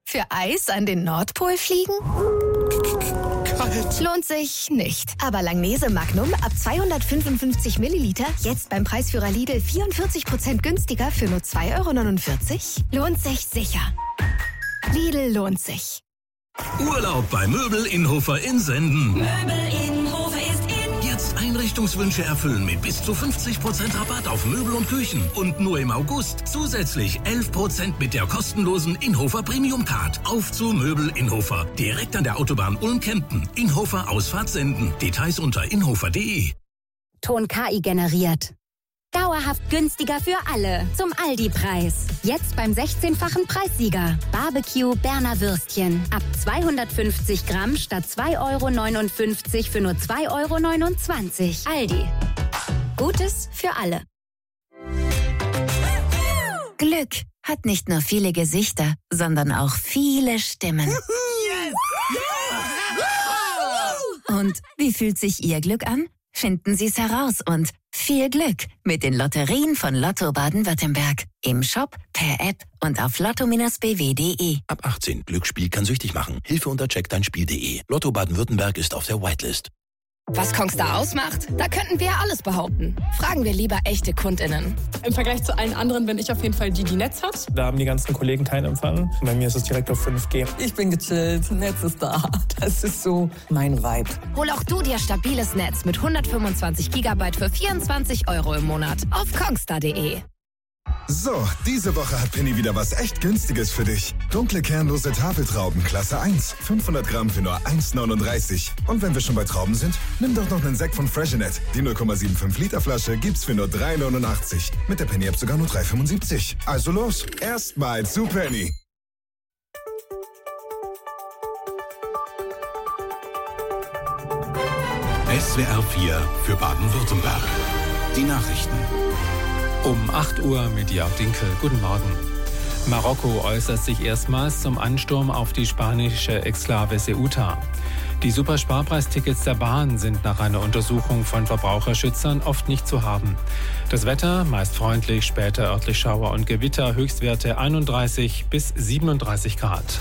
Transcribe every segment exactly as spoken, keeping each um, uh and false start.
Für Eis an den Nordpol fliegen? Kalt. Lohnt sich nicht. Aber Langnese Magnum ab zweihundertfünfundfünfzig Milliliter jetzt beim Preisführer Lidl vierundvierzig Prozent günstiger für nur zwei Euro neunundvierzig? Lohnt sich sicher. Lidl lohnt sich. Urlaub bei Möbel Innhofer in Senden. Möbel Innhofer ist in. Jetzt Einrichtungswünsche erfüllen mit bis zu fünfzig Prozent Rabatt auf Möbel und Küchen. Und nur im August zusätzlich elf Prozent mit der kostenlosen Innhofer Premium Card. Auf zu Möbel Innhofer. Direkt an der Autobahn Ulm-Kempten. Innhofer Ausfahrt Senden. Details unter innhofer punkt de. Ton K I generiert. Dauerhaft günstiger für alle. Zum Aldi-Preis. Jetzt beim sechzehnfachen Preissieger. Barbecue Berner Würstchen. Ab zweihundertfünfzig Gramm statt zwei Euro neunundfünfzig für nur zwei Euro neunundzwanzig. Aldi. Gutes für alle. Glück hat nicht nur viele Gesichter, sondern auch viele Stimmen. Und wie fühlt sich Ihr Glück an? Finden Sie es heraus und viel Glück mit den Lotterien von Lotto Baden-Württemberg. Im Shop, per App und auf lotto b w punkt de. Ab achtzehn. Glücksspiel kann süchtig machen. Hilfe unter check dein spiel punkt de. Lotto Baden-Württemberg ist auf der Whitelist. Was Kongstar ausmacht? Da könnten wir ja alles behaupten. Fragen wir lieber echte KundInnen. Im Vergleich zu allen anderen bin ich auf jeden Fall die, die Netz hat. Da haben die ganzen Kollegen keinen Empfang. Bei mir ist es direkt auf fünf G. Ich bin gechillt, Netz ist da. Das ist so mein Vibe. Hol auch du dir stabiles Netz mit hundertfünfundzwanzig Gigabyte für vierundzwanzig Euro im Monat auf kongstar punkt de. So, diese Woche hat Penny wieder was echt Günstiges für dich. Dunkle kernlose Tafeltrauben, Klasse eins. fünfhundert Gramm für nur eins neununddreißig. Und wenn wir schon bei Trauben sind, nimm doch noch einen Sekt von Freshenet. Die null Komma fünfundsiebzig Liter Flasche gibt's für nur drei neunundachtzig. Mit der Penny-App sogar nur drei fünfundsiebzig. Also los, erstmal zu Penny. S W R vier für Baden-Württemberg. Die Nachrichten. Um acht Uhr mit Jörg Dinkel. Guten Morgen. Marokko äußert sich erstmals zum Ansturm auf die spanische Exklave Ceuta. Die Supersparpreistickets der Bahn sind nach einer Untersuchung von Verbraucherschützern oft nicht zu haben. Das Wetter meist freundlich, später örtlich Schauer und Gewitter, Höchstwerte einunddreißig bis siebenunddreißig Grad.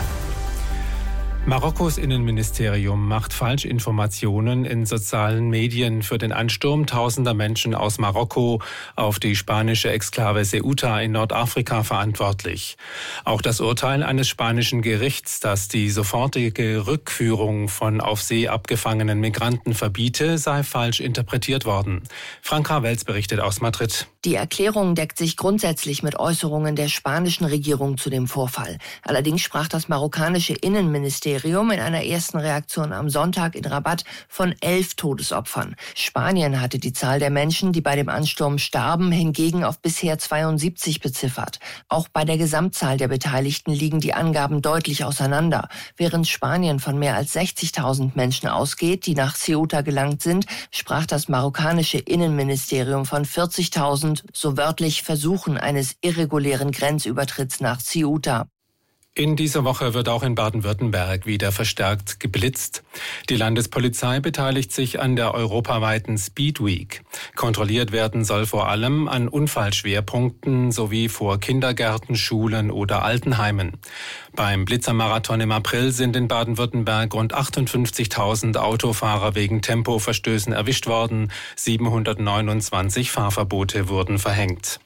Marokkos Innenministerium macht Falschinformationen in sozialen Medien für den Ansturm tausender Menschen aus Marokko auf die spanische Exklave Ceuta in Nordafrika verantwortlich. Auch das Urteil eines spanischen Gerichts, das die sofortige Rückführung von auf See abgefangenen Migranten verbiete, sei falsch interpretiert worden. Franka Welz berichtet aus Madrid. Die Erklärung deckt sich grundsätzlich mit Äußerungen der spanischen Regierung zu dem Vorfall. Allerdings sprach das marokkanische Innenministerium in einer ersten Reaktion am Sonntag in Rabat von elf Todesopfern. Spanien hatte die Zahl der Menschen, die bei dem Ansturm starben, hingegen auf bisher zweiundsiebzig beziffert. Auch bei der Gesamtzahl der Beteiligten liegen die Angaben deutlich auseinander. Während Spanien von mehr als sechzigtausend Menschen ausgeht, die nach Ceuta gelangt sind, sprach das marokkanische Innenministerium von vierzigtausend, so wörtlich Versuchen eines irregulären Grenzübertritts nach Ceuta. In dieser Woche wird auch in Baden-Württemberg wieder verstärkt geblitzt. Die Landespolizei beteiligt sich an der europaweiten Speed Week. Kontrolliert werden soll vor allem an Unfallschwerpunkten sowie vor Kindergärten, Schulen oder Altenheimen. Beim Blitzermarathon im April sind in Baden-Württemberg rund achtundfünfzigtausend Autofahrer wegen Tempoverstößen erwischt worden. siebenhundertneunundzwanzig Fahrverbote wurden verhängt.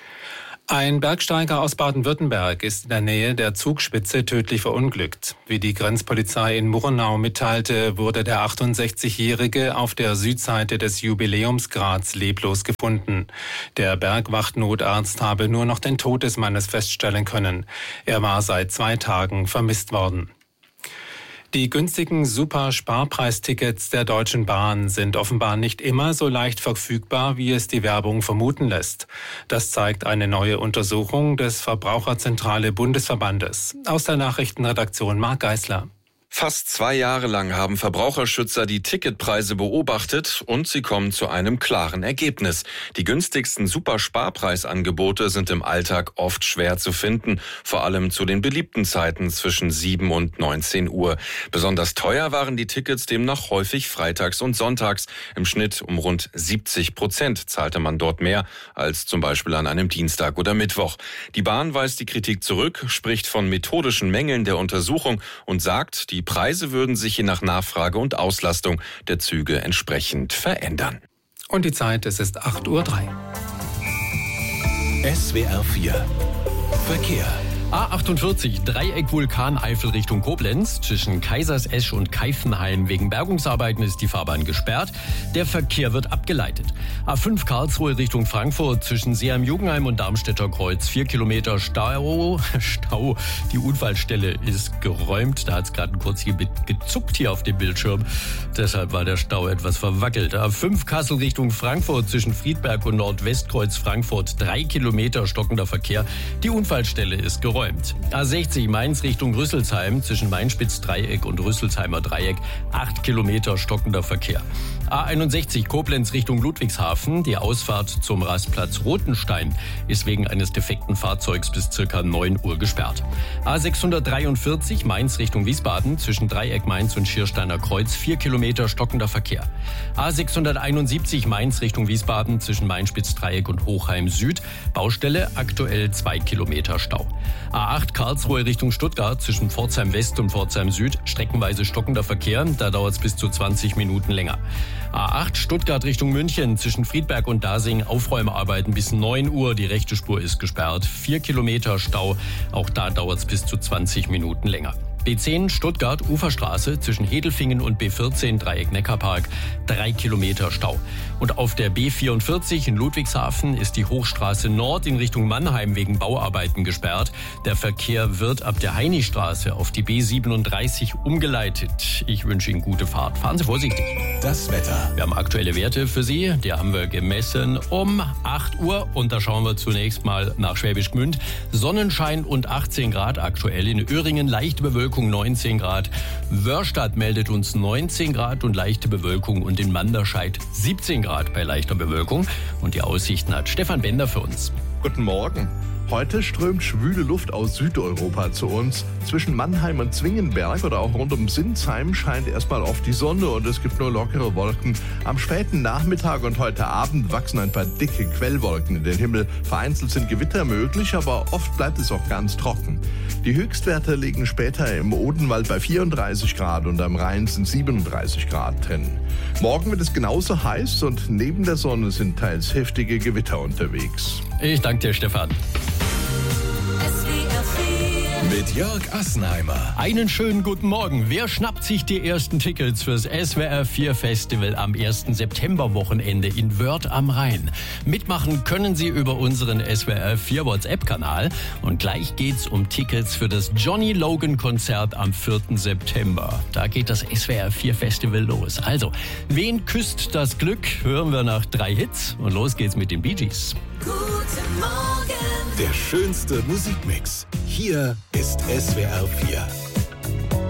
Ein Bergsteiger aus Baden-Württemberg ist in der Nähe der Zugspitze tödlich verunglückt. Wie die Grenzpolizei in Murnau mitteilte, wurde der achtundsechzigjährige auf der Südseite des Jubiläumsgrats leblos gefunden. Der Bergwachtnotarzt habe nur noch den Tod des Mannes feststellen können. Er war seit zwei Tagen vermisst worden. Die günstigen Super-Sparpreistickets der Deutschen Bahn sind offenbar nicht immer so leicht verfügbar, wie es die Werbung vermuten lässt. Das zeigt eine neue Untersuchung des Verbraucherzentrale Bundesverbandes. Aus der Nachrichtenredaktion Marc Geisler. Fast zwei Jahre lang haben Verbraucherschützer die Ticketpreise beobachtet und sie kommen zu einem klaren Ergebnis. Die günstigsten Supersparpreisangebote sind im Alltag oft schwer zu finden, vor allem zu den beliebten Zeiten zwischen sieben und neunzehn Uhr. Besonders teuer waren die Tickets demnach häufig freitags und sonntags. Im Schnitt um rund siebzig Prozent zahlte man dort mehr als zum Beispiel an einem Dienstag oder Mittwoch. Die Bahn weist die Kritik zurück, spricht von methodischen Mängeln der Untersuchung und sagt, die Preise würden sich je nach Nachfrage und Auslastung der Züge entsprechend verändern. Und die Zeit, es ist acht Uhr drei. S W R vier Verkehr. A achtundvierzig, Dreieck Vulkaneifel Richtung Koblenz. Zwischen Kaisersesch und Keifenhain wegen Bergungsarbeiten ist die Fahrbahn gesperrt. Der Verkehr wird abgeleitet. A fünf Karlsruhe Richtung Frankfurt. Zwischen Seeheim-Jugenheim und Darmstädter Kreuz. Vier Kilometer Stau. Stau. Die Unfallstelle ist geräumt. Da hat es gerade kurz gezuckt hier auf dem Bildschirm. Deshalb war der Stau etwas verwackelt. A fünf Kassel Richtung Frankfurt. Zwischen Friedberg und Nordwestkreuz Frankfurt. Drei Kilometer stockender Verkehr. Die Unfallstelle ist geräumt. A sechzig Mainz Richtung Rüsselsheim, zwischen Mainspitz-Dreieck und Rüsselsheimer Dreieck, acht Kilometer stockender Verkehr. A einundsechzig Koblenz Richtung Ludwigshafen, die Ausfahrt zum Rastplatz Rotenstein ist wegen eines defekten Fahrzeugs bis circa neun Uhr gesperrt. A sechshundertdreiundvierzig Mainz Richtung Wiesbaden, zwischen Dreieck Mainz und Schiersteiner Kreuz, vier Kilometer stockender Verkehr. A sechshunderteinundsiebzig Mainz Richtung Wiesbaden, zwischen Mainspitz-Dreieck und Hochheim Süd, Baustelle, aktuell zwei Kilometer Stau. A acht Karlsruhe Richtung Stuttgart, zwischen Pforzheim West und Pforzheim Süd, streckenweise stockender Verkehr, da dauert es bis zu zwanzig Minuten länger. A acht Stuttgart Richtung München, zwischen Friedberg und Dasing, Aufräumarbeiten bis neun Uhr, die rechte Spur ist gesperrt, vier Kilometer Stau, auch da dauert es bis zu zwanzig Minuten länger. B zehn Stuttgart Uferstraße zwischen Hedelfingen und B vierzehn Dreieck Neckarpark, drei Kilometer Stau. Und auf der B vierundvierzig in Ludwigshafen ist die Hochstraße Nord in Richtung Mannheim wegen Bauarbeiten gesperrt. Der Verkehr wird ab der Heinistraße auf die B siebenunddreißig umgeleitet. Ich wünsche Ihnen gute Fahrt. Fahren Sie vorsichtig. Das Wetter. Wir haben aktuelle Werte für Sie. Die haben wir gemessen um acht Uhr. Und da schauen wir zunächst mal nach Schwäbisch Gmünd. Sonnenschein und achtzehn Grad aktuell. In Öhringen leichte Bewölkung neunzehn Grad. Wörstadt meldet uns neunzehn Grad und leichte Bewölkung und in Manderscheid siebzehn Grad bei leichter Bewölkung. Und die Aussichten hat Stefan Bender für uns. Guten Morgen. Heute strömt schwüle Luft aus Südeuropa zu uns. Zwischen Mannheim und Zwingenberg oder auch rund um Sinsheim scheint erstmal oft die Sonne und es gibt nur lockere Wolken. Am späten Nachmittag und heute Abend wachsen ein paar dicke Quellwolken in den Himmel. Vereinzelt sind Gewitter möglich, aber oft bleibt es auch ganz trocken. Die Höchstwerte liegen später im Odenwald bei vierunddreißig Grad und am Rhein sind siebenunddreißig Grad drin. Morgen wird es genauso heiß und neben der Sonne sind teils heftige Gewitter unterwegs. Ich danke dir, Stefan. Mit Jörg Assenheimer. Einen schönen guten Morgen. Wer schnappt sich die ersten Tickets fürs S W R vier Festival am ersten September-Wochenende in Wörth am Rhein? Mitmachen können Sie über unseren S W R vier WhatsApp-Kanal. Und gleich geht's um Tickets für das Johnny Logan-Konzert am vierten September. Da geht das S W R vier Festival los. Also, wen küsst das Glück? Hören wir nach drei Hits. Und los geht's mit den Bee Gees. Guten Morgen. Der schönste Musikmix. Hier ist S W R vier.